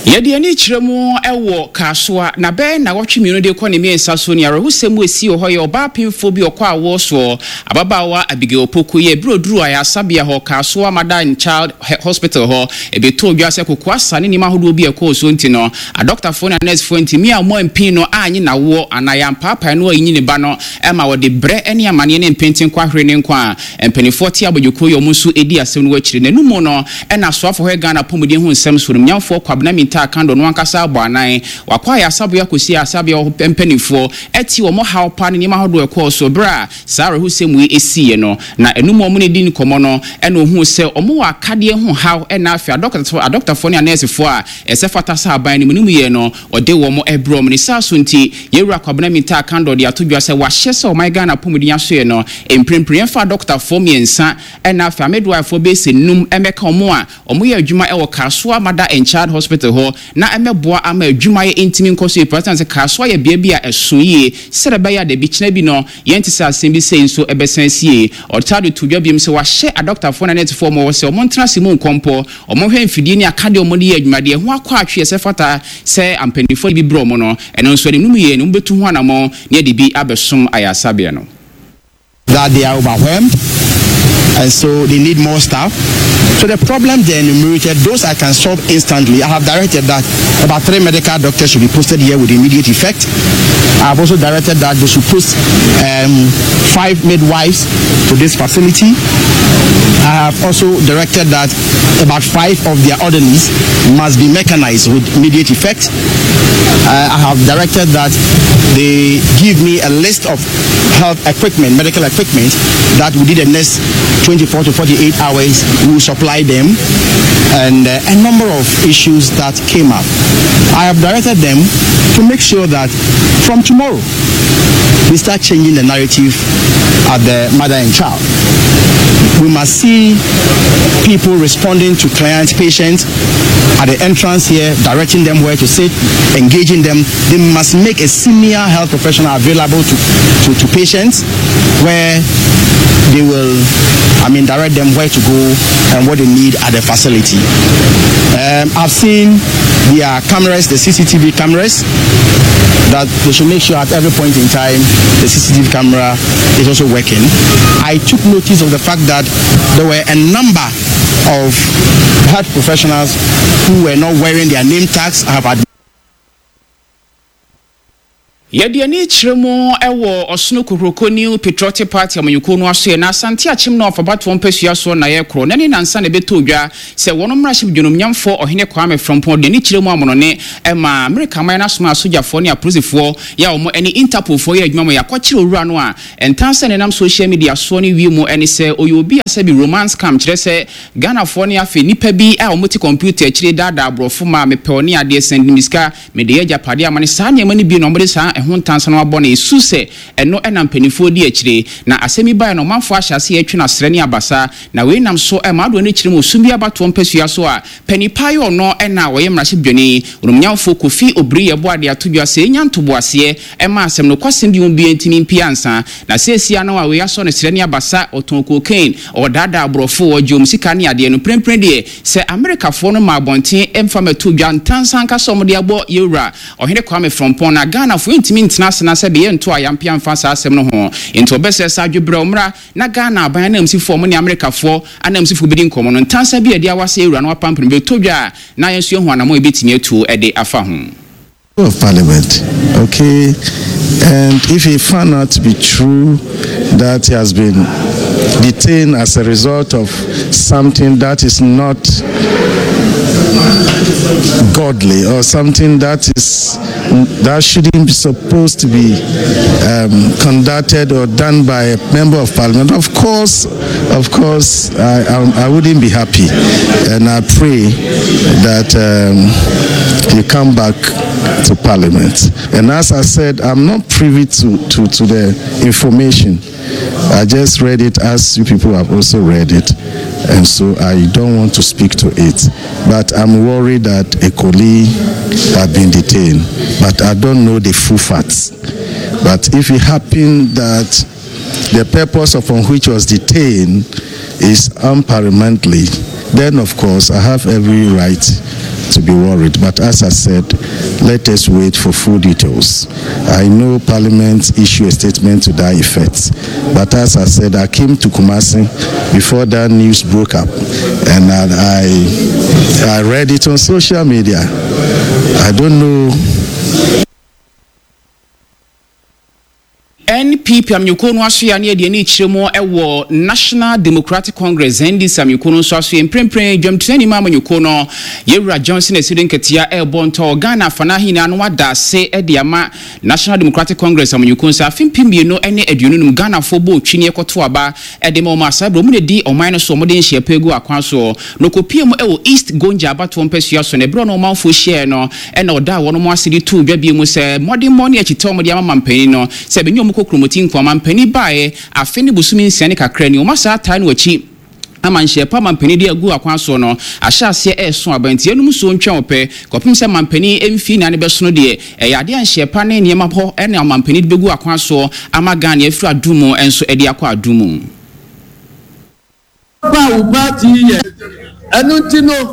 Yedi ani chiremu ewo kaswa na be na watwe mienu de kwa ne miensa so ne arehusem esi ho ye oba pemfo bi okwa awo so ababawa Abigail Opoku ye broduru ayasabia ho kaswa Mother Child Hospital ho ebeto dwase kokwa sane ni mahodo bi ekọ so ntino a doctor for na nurse for ntimi a mo mpin no anyi na wo anaya mpapa no anyi ne ba no ema wo de bre ene amane ne mpentin kwa hwere ne nkwa empenifo ti abodwoko yo musu edi asem no akire ne numo no ena soafo ho Ghana pomudi hu nsem so nyamfo kwabna minta kando no ankasa abanan wakwa ya sabu ya kosi asabu ya empenifo eti wo mo hawpa ne mahodo ekọ so bra sare husemu esi no na enumo omo ne din komo no ena ohu se omo wa kade hu haw ena afia doctor for ne nurse for a esefata sa aban ne munum ye no ode wo mo ebrom ne saso nti yewura kwabna minta kando de atodwa se wa hye se o my Ghana pomudi aso ye no emprempren fa doctor for miensa ena afia midwife be se num emeka omo a omo ye adwuma ewo Kaswa Mother and Child Hospital ho na emeboa ama adwuma ye intimi nkoso important se Kaswa ye bia esoye sereba ya de bi kina bi no yenti sa asembi sei nso ebesansie otado tudwa biem se wa hye a doctor for na net for mo se omo ntra simu nkompo omo hwe mfidie ni akade omo de adwuma de ho akwa atwe se fata se ampendifo bi bro mo no eno nso de numu ye no betu ho anamo ne de bi abesom ayasabia no that they are overwhelmed and so they need more staff. So the problem they enumerated, those I can solve instantly. I have directed that about 3 medical doctors should be posted here with immediate effect. I have also directed that they should post 5 midwives to this facility. I have also directed that about 5 of their orderlies must be mechanized with immediate effect. I have directed that they give me a list of health equipment, medical equipment that within the next 24 to 48 hours we will supply them, and a number of issues that came up. I have directed them to make sure that from tomorrow we start changing the narrative at the Mother and Child. We must see people responding to clients, patients at the entrance here, directing them where to sit, engaging them. They must make a senior health professional available to patients where they will, direct them where to go and what they need at the facility. I've seen their cameras, the CCTV cameras, that they should make sure at every point in time the CCTV camera is also working. I took notice of the fact that there were a number of health professionals who were not wearing their name tags. I have Yedi ani chiremu ewo osunu kukroko new patriotic party amanyuko no aso na asante achim na ofabato mpasua so na ye kro nani nansa na beto dwa se wono mrahye dwonum nyamfo ohene Kwame Frimpong de ni chiremu amonone ema America man asoma asojafo ne apolisifoɔ ya omo eni Interpol fo ye adwuma mo yakwachire owura no a entanse ne nam social media so ne wi mu eni se oyobi asabi romance cam kire se Ghana fo ne afi nipa bi a omo ti computer kire dada abrofo ma mepe ne ade send miska me de ya pade amane sa ne mani bi no mo de sa ehun tansa no abone suse eno enampanifo di akire na asemi bai no manfo ahyase atwe na sere ne abasa na we nam so emado ne kire mo sumbi abato mpasua so a panipa yo no ena wo ye mrahye dwene rumnyamfo Kofi Obri yebo ade atodwa se nyantoboase ema asem no kwasem bi bi antini mpiansa na sesia no a we aso ne sere ne abasa oton cocaine odada abrofo ojom sika ne ade no prempren de se America fo no ma bonten emfa matodwa ntansa nka so mo de abo yewura ohene Kwame Frimpong na Ghana fo intimi ntina se be ento ayampe amfa sa asem no ho ento obese sa dwebra omra na Ghana aban na msifo mo ne America fo ana msifo bedi nkomo no ntansa bi ade awase ewura na wapampem be todwa na yenso hu anamo ebetimi atu ede afa ho of Parliament, okay, and if he found out to be true that he has been detained as a result of something that is not godly or something that shouldn't be supposed to be conducted or done by a member of Parliament, of course I wouldn't be happy, and I pray that he come back to Parliament. And as I said, I'm not privy to the information. I just read it as you people have also read it, and so I don't want to speak to it. But I'm worried that a colleague has been detained, but I don't know the full facts. But if it happened that the purpose upon which was detained is unparliamentary, then of course I have every right to be worried. But as I said, let us wait for full details. I know Parliament issued a statement to that effect. But as I said, I came to Kumasi before that news broke up, and I read it on social media. I don't know. NPP amnyuko no aso ya ne de ni chiremo ewo National Democratic Congress NDC amnyuko no so aso emprempren dwamtani ma amnyuko no Yewura Johnson Esiden Ketia Elbonto Ghana fana hina no wada se e de ama National Democratic Congress amnyuko so afimpimie no ene aduonum Ghana fo bo twini ekoto aba e de ma ma sabro mu ne di oman no so mo de nhia pegu akwan so no kopiem ewo East Gonja abato mpesua so ne bro no manfo share no e na oda wono mo asidi tu dwabie mu se modern money achito mo de ama mampani no se benyom kokromoti nkwama mpani bae afeni busumi nsiane kakra ni omasa atai no wachi amanhye pa mampani de agu akwan so no ahyase eso abanti enum so ntwa ope kopim se mampani emfi na ne besono de yade anhye pa ne niema ho ene mampani de begu akwan so amagane afiri adumu enso ede akwa adumu ba ubati ye enu no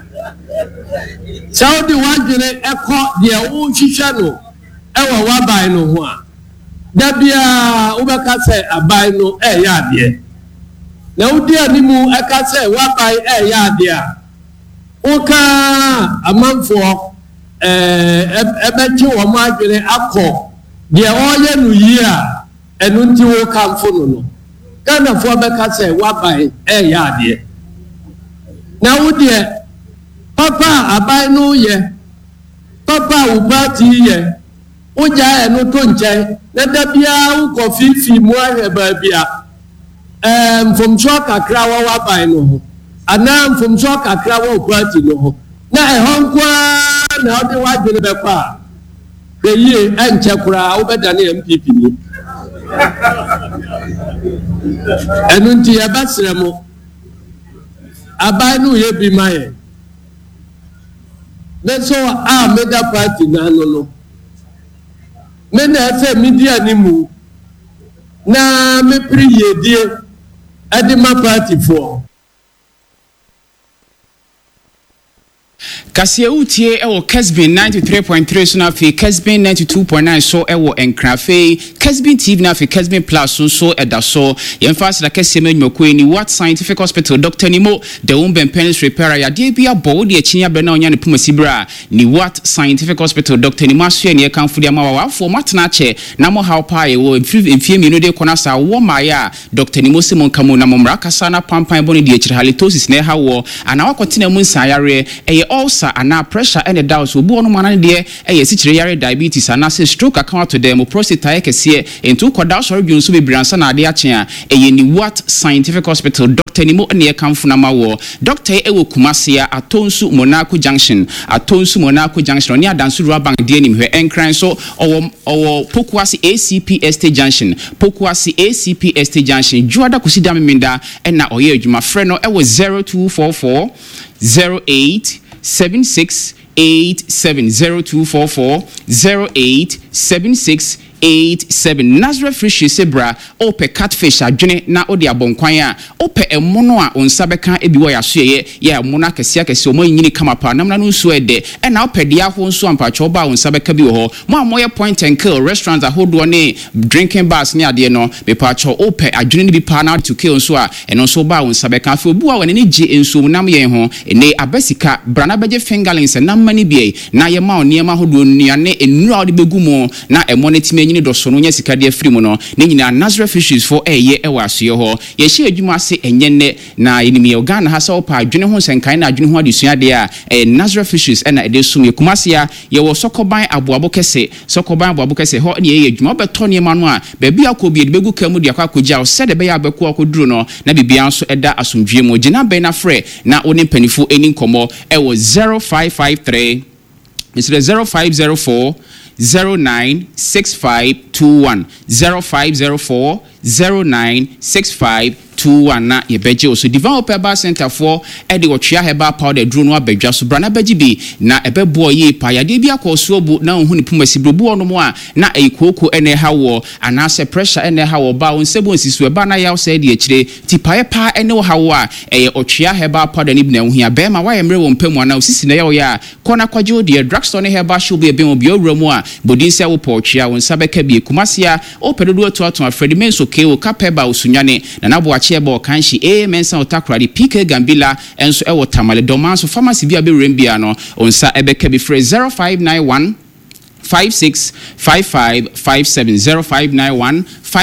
saudi wajire eko de o hihwa no ewa wabai no ho a dabia ubeka se abai no ya de na udi animu eka se wabai ya de a uka amanfo ebechi wo ma adwene akọ de oye no yi a enu nti wo kamfo no kana fo beka se wabai ya de na udi papa abai no ye papa ubati ye uja enu to nche na dabia u kofifi mu aheba bia mfomso kakra wa wabai no ho ana mfomso kakra wa okwati no ho na ehonkwa na odi wadwene bekwa beye enche kura obeda na MPP ni enu nti ya basremo abai no ye bi maye so a mega party na no mena efe media ni mu na me priyedie adima party for Kasia utie ewo Kesbin 93.3 so na fe Kesbin 92.9 so ewo Enkrafe Kesbin TV na fe Kesbin Plus so edaso yemfas da Kesia menwako ni What Scientific Hospital Dr. Nimo the Umben Penis Repair ya de bia bo de achinya be na onya ne pumasibra ni What Scientific Hospital Dr. Nimo aso ne kanfo de ma wafo matena che na mo how pa ye wo mfie minu de kona sa wo ma ya Dr. Nimo se mon kamo na momra kasa na pampan boni de achire halitosis na ha wo ana wakotena mu nsayare eye ulcer ana pressure and doubts obu onu manane de sichire yare diabetes ana se stroke account to them prostate kese into koda so redwun so bebriansa na ade ache ni What Scientific Hospital Dr. Nimo ne kamfu na mawo Dr. ewo Kumasia Atonsu Monaco Junction oni adansu ruabank de nim hwe enkran so owo Pokuasi ACP Estate Junction juada kusida meminda na oye adwuma frɛ no ewo 0244 08 7687 0244-087687 Nazareth Fish Sebra ope catfish adwene na odi abonkwan a ope emono a onsabeka ebiwo ya so ye emono kese akese omo nyini kamapa namna no nso ede na ope dia ho nso ampacho ba onsabeka bi wo ho mo amoye point and kill restaurants ahodo ne drinking bars ne ade no bepacho ope adwene ne bi pa na to kill nso a eno nso ba onsabeka afi obu a woni ne je enso nam ye ho ene abasika brana beje fingerlings na mani bi na ye ma oniema ahodo nuane enura odi begumo na emonetime nyini doso no nya sika de afiri mu no ne nyina Nazareth Fishes for eye ewa asoye ho ye hye adwuma ase enyenne na enimi Uganda ha sa opa adwene ho senkan na adwene ho adesua de a Nazareth Fishes na ede sum ye Kumasia ye wo sokoban aboabo kese ho ne ye adwuma beto ne ma no a ba bia ko bi de begu kamu de akwakogia o se de be ya beku akoduru no na bibia nso eda asomdwie mu gina be na frɛ na oni mpanifo eni nkomo ewo 0553 0504 096521 0504 096521 21 na yebeje so Divine Hope Herbal Center for e de otwea herbal powder duro no abadwa so bra na baji bi na ebebo ye pa yade bi akoso bu na ohuni pumasi brobu ono mo a na ekoko ene hawo anase pressure ene hawo ba wonsebo nsisu eba na yaw se de akire tipaye pa ene hawo a eye otwea herbal powder ni bi na ohia be ma wa yemre wo mpamu na osisi na yaw ya kona kwaje de drugstore ne herbal shop be obi owuramu a bodin se wo pa otwea wonsa beka bi kumasia o pedodo atu afredi menso keo kapeba osunyane na nabo ache ba kanshi mensa otakrade PK Gambila enso ewo tamale domanso pharmacy bia be rembia no onsa ebeka bi free 0591 565557 0591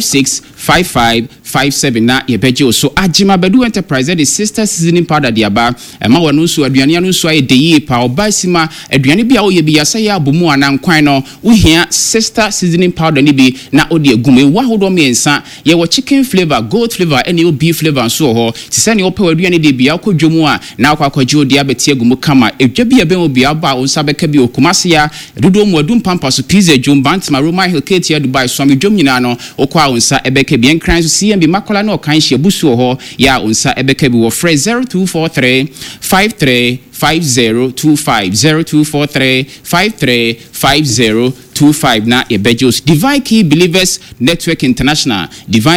565557 na yebeje so Ajima Bedu Enterprise the sister seasoning powder diaba ema wonu so aduane anu so ayedeyi pa obasima aduane bia wo ye bia se ya bomu anan kwan no uhia sister seasoning powder ni bi na odi egume wa hodo miensa ye wo chicken flavor, goat flavor ene beef flavor so ho ti se ne wo pa aduane de bia kodwomu a na akwaje odi abeti egumu kama edwa bia be wo bia ba onsa beka bi okumase ya dodo mu adum pampa so pizza jumbanti ma Roma Hill Kate Dubai so amedwom nyina no okwa onsa ebeka bi enkran so CMB makola na okanhye abusu ho ya onsa ebeka bi wo free 0243 53 5025 0243 53 5025 na ebejos Divine Key Believers Network International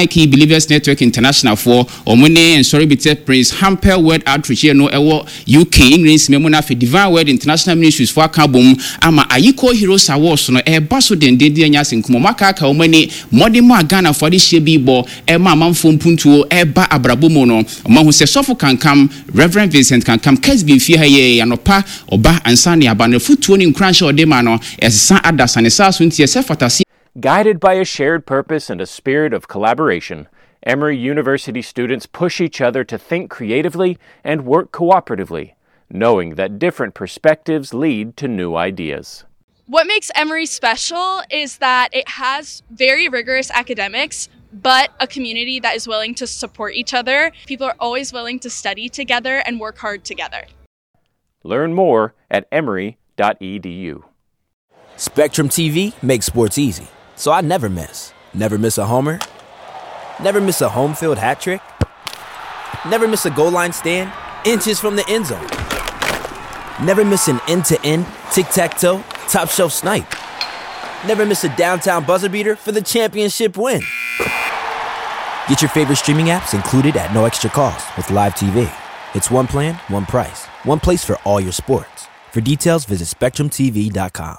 for omune and sorry bit Prince Hampel Word Outreach no ewo UK English memo na fe Divine Word International Ministries for akabom ama Ayiko Heroes Awards no baso dendede anya senkumo makaka omane mode mo Ghana for this shebi bo ma manfo mpuntuo ba abrabomo no omahu se sofo kankam Reverend Vincent kankam Kesbi fie haye anopa oba ansane abana futuo ni nkranhye odema no esesa adasane saso ntie se fatasi. Guided by a shared purpose and a spirit of collaboration, Emory University students push each other to think creatively and work cooperatively, knowing that different perspectives lead to new ideas. What makes Emory special is that it has very rigorous academics, but a community that is willing to support each other. People are always willing to study together and work hard together. Learn more at emory.edu. Spectrum TV makes sports easy, so I never miss. Never miss a homer. Never miss a home field hat trick. Never miss a goal line stand, inches from the end zone. Never miss an end-to-end, tic-tac-toe, top-shelf snipe. Never miss a downtown buzzer beater for the championship win. Get your favorite streaming apps included at no extra cost with Live TV. It's one plan, one price, one place for all your sports. For details, visit SpectrumTV.com.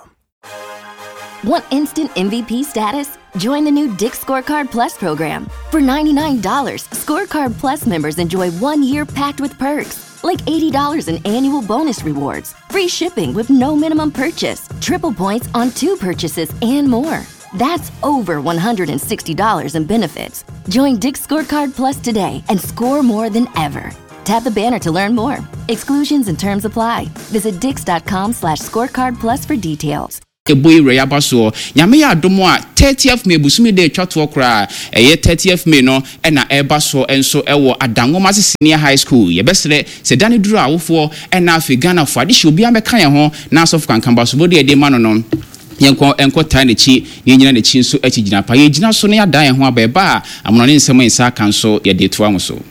Want instant MVP status? Join the new Dick's Scorecard Plus program. For $99, Scorecard Plus members enjoy 1 year packed with perks, like $80 in annual bonus rewards, free shipping with no minimum purchase, triple points on 2 purchases, and more. That's over $160 in benefits. Join Dick's Scorecard Plus today and score more than ever. Tap the banner to learn more. Exclusions and terms apply. Visit dix.com/scorecardplus for details. Boy Rayabaso, Yamea Domo, 30th May Busumi de Chatwokra, a 30th May no, and a Airbaso, and so Ewo Adangomasi Senior High School. Yebestre, said Danny Draw for, and now Figana for this should be a Mekaya, Nas of Cancambas, Body de Manonon. Yanko enko tane chi ni nyina ne chi nso achigina pa ye gina so ne ya dan ho abeba amono ne nsem nsa kan so ye de to amoso.